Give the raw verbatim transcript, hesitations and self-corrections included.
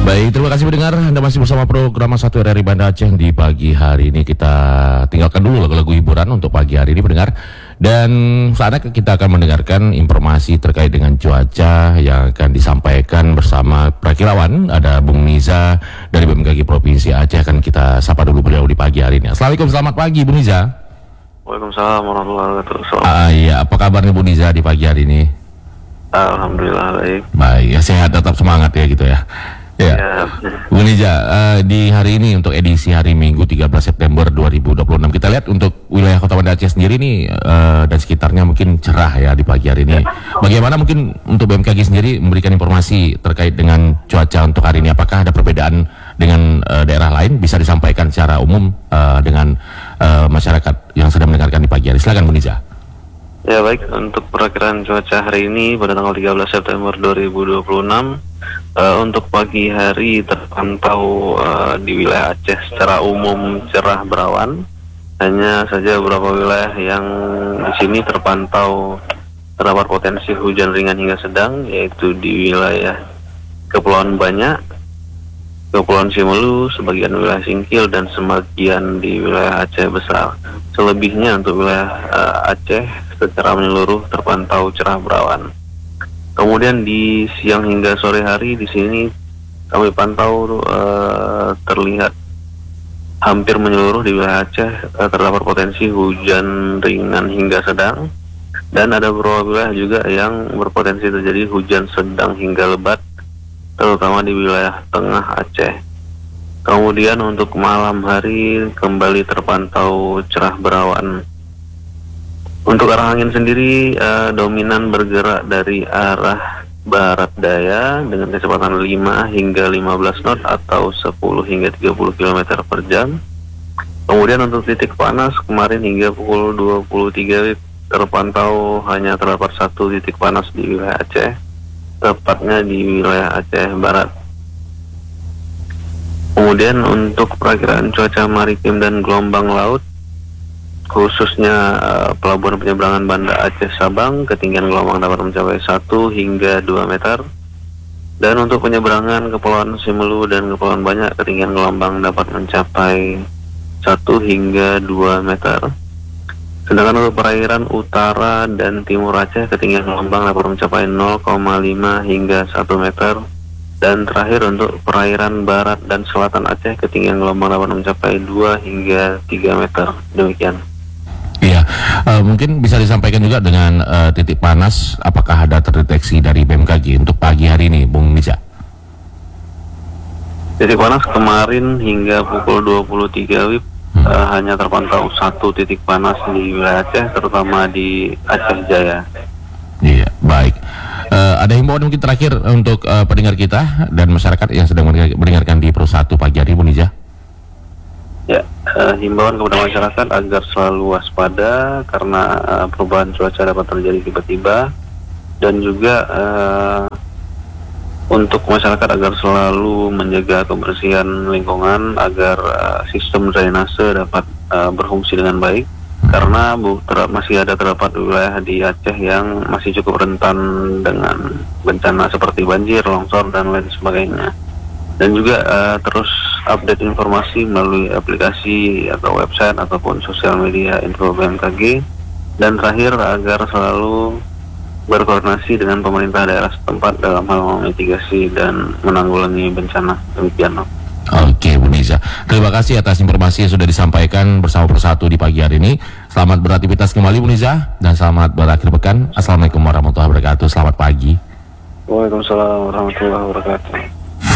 Baik, terima kasih pendengar. Anda masih bersama program satu R R I Banda Aceh. Di pagi hari ini kita tinggalkan dulu lagu-lagu hiburan untuk pagi hari ini pendengar. Dan saatnya kita akan mendengarkan informasi terkait dengan cuaca yang akan disampaikan bersama prakirawan. Ada Bung Niza dari B M K G Provinsi Aceh. Akan kita sapa dulu beliau di pagi hari ini. Assalamualaikum, selamat pagi Bung Niza. Waalaikumsalam warahmatullahi wabarakatuh. Ah, iya, apa kabarnya Bung Niza di pagi hari ini? Alhamdulillah baik. Baik, ya sehat, tetap semangat ya gitu ya. Ya, Ya. Bung Niza, uh, di hari ini untuk edisi hari Minggu tiga belas September dua ribu dua puluh enam, kita lihat untuk wilayah Kota Banda Aceh sendiri nih uh, dan sekitarnya mungkin cerah ya di pagi hari ini. Bagaimana mungkin untuk B M K G sendiri memberikan informasi terkait dengan cuaca untuk hari ini? Apakah ada perbedaan dengan uh, daerah lain? Bisa disampaikan secara umum uh, dengan uh, masyarakat yang sedang mendengarkan di pagi hari. Silakan Bung Niza. Ya baik, untuk perakiraan cuaca hari ini pada tanggal tiga belas September dua ribu dua puluh enam, uh, untuk pagi hari terpantau uh, di wilayah Aceh secara umum cerah berawan. Hanya saja beberapa wilayah yang di sini terpantau terdapat potensi hujan ringan hingga sedang, yaitu di wilayah Kepulauan Banyak, Kepulauan Simelu, sebagian wilayah Singkil, dan sebagian di wilayah Aceh Besar. Selebihnya untuk wilayah uh, Aceh secara menyeluruh terpantau cerah berawan. Kemudian di siang hingga sore hari di sini kami pantau uh, terlihat hampir menyeluruh di wilayah Aceh uh, terdapat potensi hujan ringan hingga sedang, dan ada beberapa wilayah juga yang berpotensi terjadi hujan sedang hingga lebat, terutama di wilayah tengah Aceh. Kemudian untuk malam hari kembali terpantau cerah berawan. Untuk arah angin sendiri uh, dominan bergerak dari arah barat daya dengan kecepatan lima hingga lima belas knot atau sepuluh hingga tiga puluh kilometer per jam. Kemudian untuk titik panas kemarin hingga pukul dua puluh tiga terpantau hanya terdapat satu titik panas di wilayah Aceh, tepatnya di wilayah Aceh Barat. Kemudian untuk perakiraan cuaca maritim dan gelombang laut, khususnya uh, pelabuhan penyeberangan Banda Aceh Sabang, ketinggian gelombang dapat mencapai satu hingga dua meter. Dan untuk penyeberangan Kepulauan Simelu dan Kepulauan Banyak, ketinggian gelombang dapat mencapai satu hingga dua meter. Sedangkan untuk perairan utara dan timur Aceh, ketinggian gelombang dapat mencapai nol koma lima hingga satu meter. Dan terakhir untuk perairan barat dan selatan Aceh, ketinggian gelombang dapat mencapai dua hingga tiga meter. Demikian. Iya, uh, mungkin bisa disampaikan juga dengan uh, titik panas, apakah ada terdeteksi dari B M K G untuk pagi hari ini, Bung Niza? Titik panas kemarin hingga pukul dua puluh tiga W I B hmm. uh, hanya terpantau satu titik panas di wilayah Aceh, terutama di Aceh Jaya. Iya, baik. Uh, ada himbauan mungkin terakhir untuk uh, pendengar kita dan masyarakat yang sedang mendengarkan di Pro satu pagi hari, Bung Niza? Ya, uh, himbauan kepada masyarakat agar selalu waspada karena uh, perubahan cuaca dapat terjadi tiba-tiba, dan juga uh, untuk masyarakat agar selalu menjaga kebersihan lingkungan agar uh, sistem drainase dapat uh, berfungsi dengan baik, karena bu, ter, masih ada terdapat wilayah di Aceh yang masih cukup rentan dengan bencana seperti banjir, longsor, dan lain sebagainya. Dan juga uh, terus update informasi melalui aplikasi atau website ataupun sosial media info B M K G. Dan terakhir agar selalu berkoordinasi dengan pemerintah daerah setempat dalam hal mitigasi dan menanggulangi bencana. Demikian. Oke, Bu Niza, terima kasih atas informasi yang sudah disampaikan bersama Persatu di pagi hari ini. Selamat beraktivitas kembali Bu Niza, dan selamat berakhir pekan. Assalamualaikum warahmatullahi wabarakatuh. Selamat pagi. Waalaikumsalam warahmatullahi wabarakatuh.